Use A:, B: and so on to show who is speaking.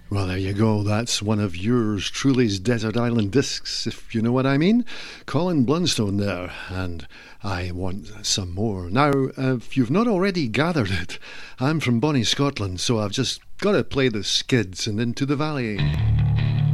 A: Well, there you go. That's one of yours truly's Desert Island Discs, if you know what I mean. Colin Blunstone there, and I want some more. Now, if you've not already gathered it, I'm from Bonnie, Scotland, so I've just got to play the skids and Into the Valley.